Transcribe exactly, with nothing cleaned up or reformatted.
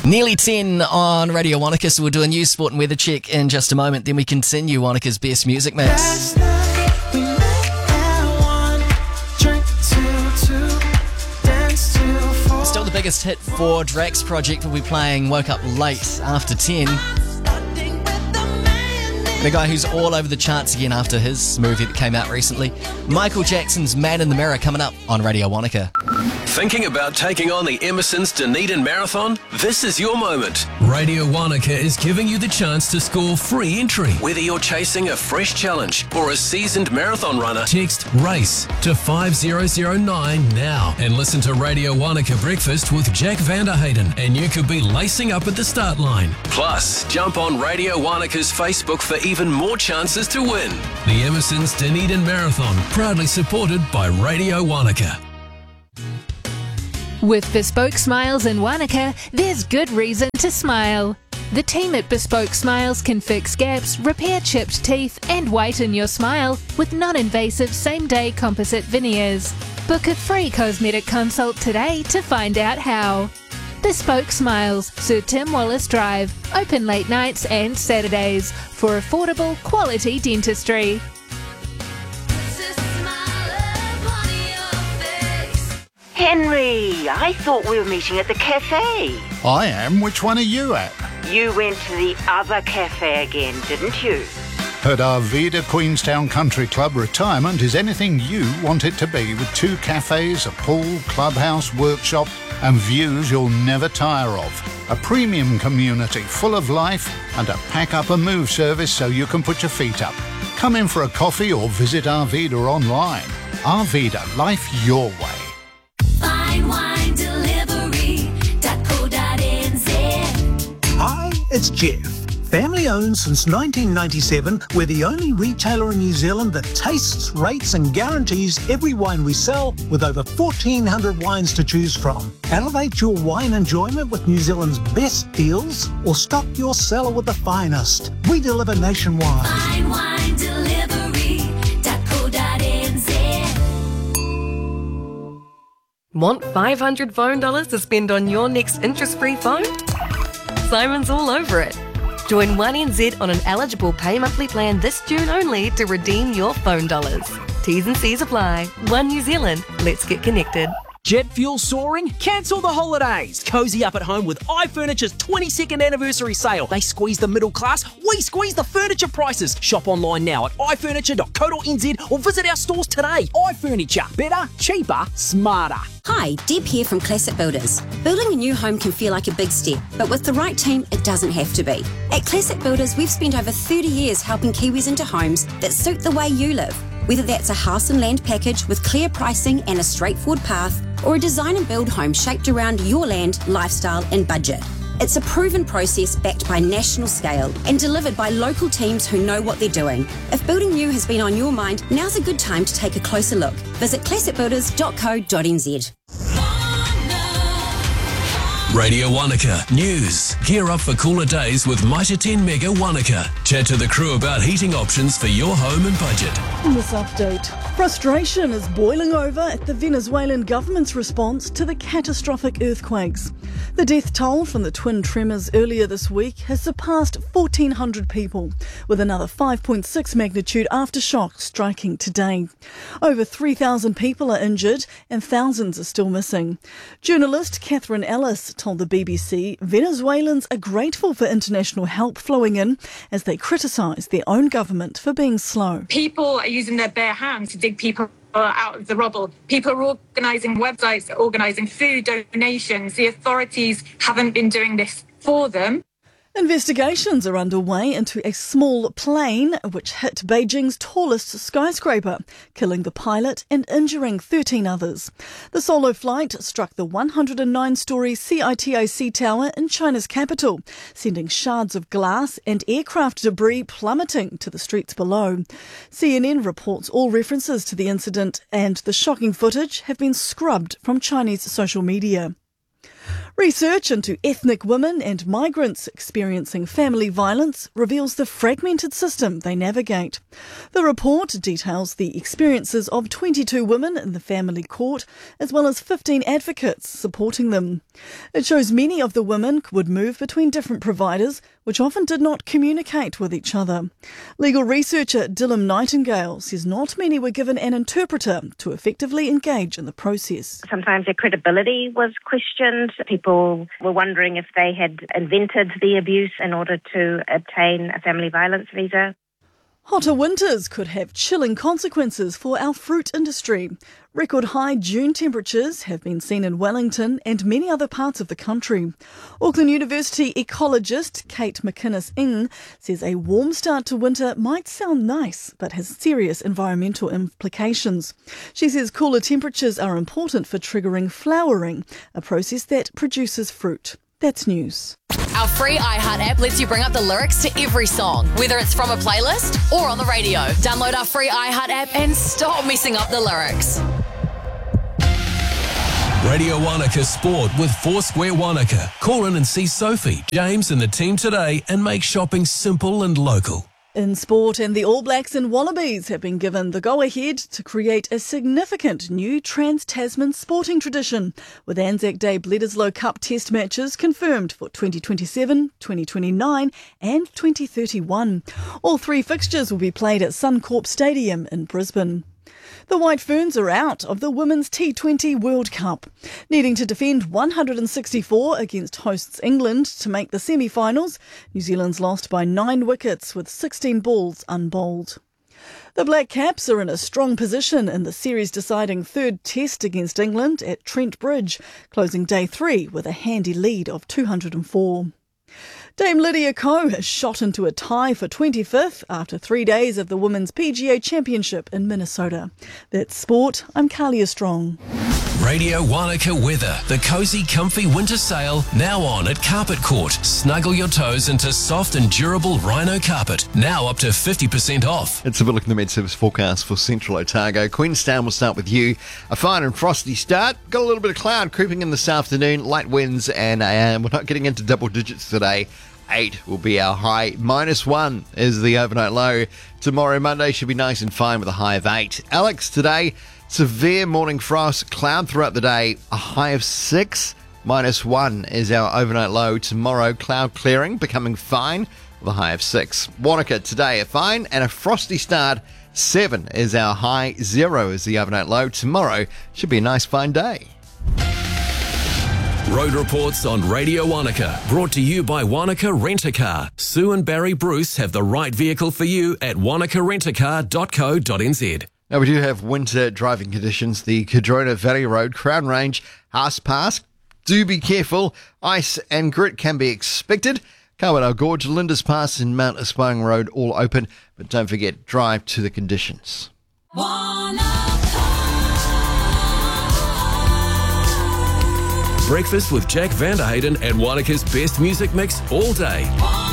Nearly ten on Radio Wanaka, so we'll do a news, sport and weather check in just a moment. Then we continue Wanaka's best music mix. Last night we met at one, drink till two, dance till four. Still the biggest hit for Drax Project. We'll be playing Woke Up Late after ten. The guy who's all over the charts again after his movie that came out recently. Michael Jackson's Man in the Mirror coming up on Radio Wanaka. Thinking about taking on the Emerson's Dunedin Marathon? This is your moment. Radio Wanaka is giving you the chance to score free entry. Whether you're chasing a fresh challenge or a seasoned marathon runner, Text RACE to five zero zero nine now and listen to Radio Wanaka Breakfast with Jack Vanderhayden and you could be lacing up at the start line. plus jump on Radio Wanaka's Facebook for even more chances to win. The Emerson's Dunedin Marathon, proudly supported by Radio Wanaka. With Bespoke Smiles in Wanaka, there's good reason to smile. The team at Bespoke Smiles can fix gaps, repair chipped teeth and whiten your smile with non-invasive same-day composite veneers. Book a free cosmetic consult today to find out how. Bespoke Smiles, Sir Tim Wallace Drive, open late nights and Saturdays for affordable quality dentistry. Henry, I thought we were meeting at the cafe. I am. Which one are you at? You went to the other cafe again, didn't you? At Arvida Queenstown Country Club, retirement is anything you want it to be, with two cafes, a pool, clubhouse, workshop and views you'll never tire of. A premium community full of life and a pack-up-and-move service so you can put your feet up. Come in for a coffee or visit Arvida online. Arvida, life your way. Fine wine delivery dot co dot n z. Hi, it's Jeff. Family owned since nineteen ninety-seven, we're the only retailer in New Zealand that tastes, rates and guarantees every wine we sell with over fourteen hundred wines to choose from. Elevate your wine enjoyment with New Zealand's best deals or stock your cellar with the finest. We deliver nationwide. Fine wine delivery dot co dot n z. Want five hundred phone dollars to spend on your next interest-free phone? Simon's all over it. Join one N Z on an eligible pay monthly plan this June only to redeem your phone dollars. T's and C's apply. One New Zealand. Let's get connected. Jet fuel soaring? Cancel the holidays. Cozy up at home with iFurniture's twenty-second anniversary sale. They squeeze the middle class, we squeeze the furniture prices. Shop online now at i furniture dot co dot n z or visit our stores today. iFurniture. Better, cheaper, smarter. Hi, Deb here from Classic Builders. Building a new home can feel like a big step, but with the right team, it doesn't have to be. At Classic Builders, we've spent over thirty years helping Kiwis into homes that suit the way you live. Whether that's a house and land package with clear pricing and a straightforward path, or a design and build home shaped around your land, lifestyle and budget. It's a proven process backed by national scale and delivered by local teams who know what they're doing. If building new has been on your mind, now's a good time to take a closer look. Visit classic builders dot co dot n z. Radio Wanaka News. Gear up for cooler days with Mitre ten Mega Wanaka. Chat to the crew about heating options for your home and budget. In this update, frustration is boiling over at the Venezuelan government's response to the catastrophic earthquakes. The death toll from the twin tremors earlier this week has surpassed fourteen hundred people, with another five point six magnitude aftershock striking today. Over three thousand people are injured and thousands are still missing. Journalist Catherine Ellis told the B B C Venezuelans are grateful for international help flowing in as they criticise their own government for being slow. People are using their bare hands to dig people out of the rubble. People are organising websites, organising food donations. The authorities haven't been doing this for them. Investigations are underway into a small plane which hit Beijing's tallest skyscraper, killing the pilot and injuring thirteen others. The solo flight struck the one hundred nine storey C I T I C tower in China's capital, sending shards of glass and aircraft debris plummeting to the streets below. C N N reports all references to the incident and the shocking footage have been scrubbed from Chinese social media. Research into ethnic women and migrants experiencing family violence reveals the fragmented system they navigate. The report details the experiences of twenty-two women in the family court, as well as fifteen advocates supporting them. It shows many of the women would move between different providers, which often did not communicate with each other. Legal researcher Dylan Nightingale says not many were given an interpreter to effectively engage in the process. Sometimes their credibility was questioned. People were wondering if they had invented the abuse in order to obtain a family violence visa. Hotter winters could have chilling consequences for our fruit industry. Record high June temperatures have been seen in Wellington and many other parts of the country. Auckland University ecologist Kate McInnes-Ing says a warm start to winter might sound nice, but has serious environmental implications. She says cooler temperatures are important for triggering flowering, a process that produces fruit. That's news. Our free iHeart app lets you bring up the lyrics to every song, whether it's from a playlist or on the radio. Download our free iHeart app and stop messing up the lyrics. Radio Wanaka Sport with Foursquare Wanaka. Call in and see Sophie, James and the team today and make shopping simple and local. In sport, and the All Blacks and Wallabies have been given the go-ahead to create a significant new Trans-Tasman sporting tradition, with Anzac Day Bledisloe Cup test matches confirmed for twenty twenty-seven, twenty twenty-nine and twenty thirty-one. All three fixtures will be played at Suncorp Stadium in Brisbane. The White Ferns are out of the Women's T twenty World Cup. Needing to defend one hundred sixty-four against hosts England to make the semi-finals, New Zealand's lost by nine wickets with sixteen balls unbowled. The Black Caps are in a strong position in the series-deciding third test against England at Trent Bridge, closing day three with a handy lead of two hundred four. Dame Lydia Ko has shot into a tie for twenty-fifth after three days of the Women's P G A Championship in Minnesota. That's sport. I'm Kalia Strong. Radio Wanaka weather. The cosy, comfy winter sale now on at Carpet Court. Snuggle your toes into soft and durable rhino carpet. Now up to fifty percent off. It's a bit look at the Med-Service forecast for Central Otago. Queenstown will start with you. A fine and frosty start. Got a little bit of cloud creeping in this afternoon. Light winds and uh, we're not getting into double digits today. Eight will be our high. Minus one is the overnight low. Tomorrow, Monday, should be nice and fine with a high of eight. Alex, today, severe morning frost, cloud throughout the day, a high of six. Minus one is our overnight low. Tomorrow, cloud clearing, becoming fine with a high of six. Wanaka, today, a fine and a frosty start. Seven is our high. Zero is the overnight low. Tomorrow should be a nice fine day. Road reports on Radio Wanaka, brought to you by Wanaka Rent-A-Car. Sue and Barry Bruce have the right vehicle for you at wanaka rent a car dot co dot n z. Now, we do have winter driving conditions. The Cadrona Valley Road, Crown Range, Haas Pass. Do be careful. Ice and grit can be expected. Kawana Gorge, Linda's Pass and Mount Aspiring Road all open. But don't forget, drive to the conditions. Breakfast with Jack Vanderhayden and Wanaka's best music mix all day.